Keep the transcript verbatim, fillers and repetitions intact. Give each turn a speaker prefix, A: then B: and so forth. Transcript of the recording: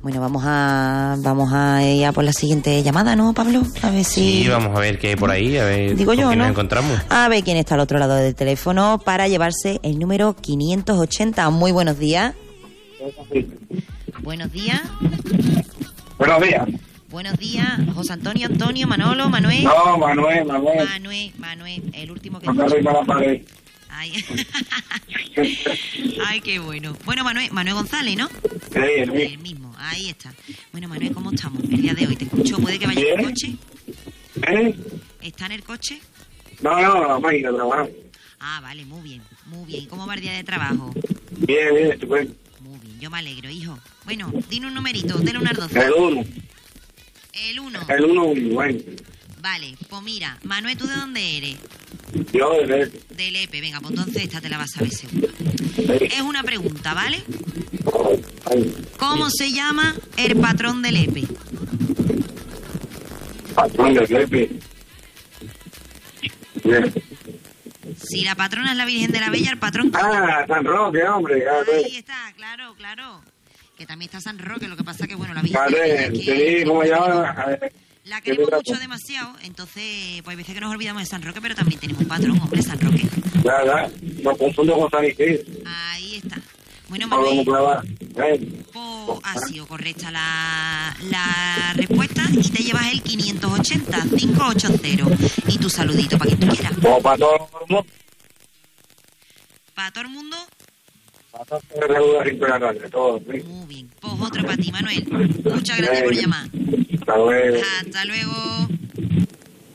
A: Bueno, vamos a vamos a ir a por la siguiente llamada, ¿no, Pablo? A ver si...
B: Sí, vamos a ver qué hay por ahí, a ver
A: Digo
B: con
A: yo,
B: quién
A: ¿no?
B: nos encontramos.
A: A ver quién está al otro lado del teléfono para llevarse el número quinientos ochenta. Muy buenos días. Buenos días.
C: Buenos días.
A: Buenos días, José Antonio, Antonio, Manolo, Manuel.
C: No, Manuel, Manuel.
A: Manuel, Manuel, el último que...
C: No me arriba la pared.
A: Ay. Ay, qué bueno. Bueno, Manuel, Manuel González, ¿no?
C: Sí, el mismo.
A: El mismo, ahí está. Bueno, Manuel, ¿cómo estamos el día de hoy? ¿Te escucho? ¿Puede que vaya en el coche?
C: ¿Eh?
A: ¿Está en el coche?
C: No, no, no, máquina, trabajando.
A: Ah, vale, muy bien, muy bien. ¿Y cómo va el día de trabajo?
C: Bien, bien, estupendo.
A: Muy bien, yo me alegro, hijo. Bueno, dime un numerito, dale un ardozo.
C: El uno.
A: El uno.
C: El uno, bueno.
A: Vale, pues mira, Manuel, ¿tú de dónde eres?
C: Yo, de ver.
A: De Lepe, venga, pues entonces esta te la vas a saber seguro. Es una pregunta, ¿vale? ¿Cómo se llama el patrón de Lepe?
C: Patrón de Lepe. Bien.
A: Si la patrona es la Virgen de la Bella, el patrón...
C: Ah, San Roque, hombre.
A: Ahí está, claro, claro. Que también está San Roque, lo que pasa que, bueno, la Virgen de la
C: Vale,
A: Bella... es que-
C: sí, ¿cómo llama?
A: La queremos mucho demasiado, entonces, pues hay veces que nos olvidamos de San Roque, pero también tenemos un patrón, hombre, San Roque.
C: Ya, ya. No confundo con San Isidro.
A: Ahí está. Bueno,
C: No vamos a
A: Manuel,
C: clavar. ¿Eh?
A: pues ha sido correcta la, la respuesta y te llevas el quinientos ochenta, quinientos ochenta. Y tu saludito para quien tú quieras.
C: Como para todo el mundo.
A: Para todo el mundo,
C: Para todo el mundo, siempre la tarde, todo. ¿Sí?
A: muy bien. Pues otro para ti, Manuel. Muchas gracias por llamar.
C: Hasta luego.
A: Hasta luego.